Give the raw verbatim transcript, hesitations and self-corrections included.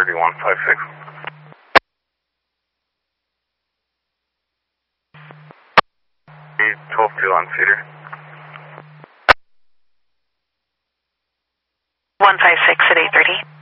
thirty, one five six. twelve two on Cedar. one five six at eight thirty.